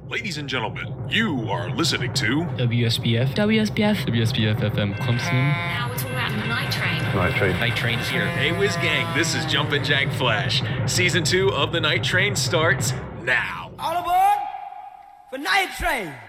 Ladies and gentlemen, you are listening to WSBF FM Clemson. Now we're talking about the Night Train. Night Train is here. Hey Whiz Gang, this is Jumpin' Jack Flash. Season 2 of the Night Train starts now. All aboard for Night Train.